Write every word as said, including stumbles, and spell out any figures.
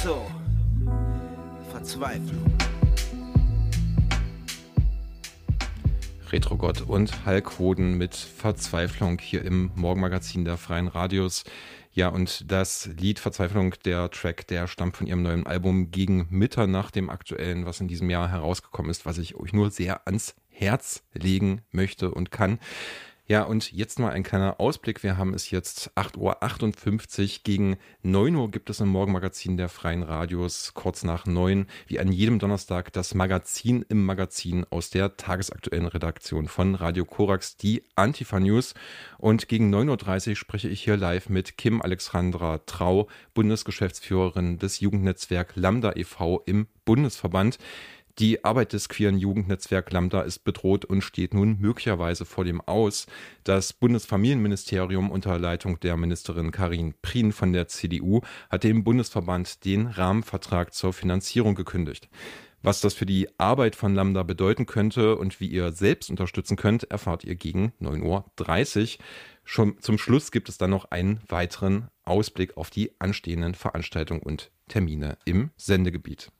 so. Verzweiflung. Retrogott und Hulk Hoden mit Verzweiflung hier im Morgenmagazin der Freien Radios. Ja, und das Lied Verzweiflung, der Track, der stammt von ihrem neuen Album Gegen Mitternacht, dem aktuellen, was in diesem Jahr herausgekommen ist, was ich euch nur sehr ans Herz legen möchte und kann. Ja, und jetzt mal ein kleiner Ausblick. Wir haben es jetzt acht Uhr achtundfünfzig. Gegen neun Uhr gibt es im Morgenmagazin der Freien Radios, kurz nach neun, wie an jedem Donnerstag, das Magazin im Magazin aus der tagesaktuellen Redaktion von Radio Korax, die Antifa News. Und gegen neun Uhr dreißig spreche ich hier live mit Kim Alexandra Trau, Bundesgeschäftsführerin des Jugendnetzwerk Lambda e V im Bundesverband. Die Arbeit des queeren Jugendnetzwerk Lambda ist bedroht und steht nun möglicherweise vor dem Aus. Das Bundesfamilienministerium unter Leitung der Ministerin Karin Prien von der C D U hat dem Bundesverband den Rahmenvertrag zur Finanzierung gekündigt. Was das für die Arbeit von Lambda bedeuten könnte und wie ihr selbst unterstützen könnt, erfahrt ihr gegen neun Uhr dreißig. Schon zum Schluss gibt es dann noch einen weiteren Ausblick auf die anstehenden Veranstaltungen und Termine im Sendegebiet.